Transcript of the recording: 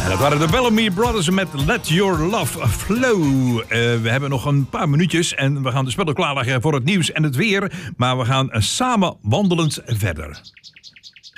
En dat waren de Bellamy Brothers met Let Your Love Flow. We hebben nog een paar minuutjes en we gaan de spullen klaarleggen voor het nieuws en het weer. Maar we gaan samen wandelend verder.